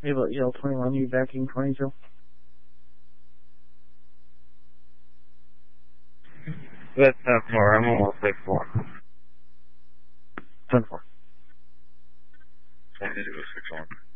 Able EL 21, you vacuum 22. That's 10-4, I'm almost 6-4. 10-4. 22 6-1.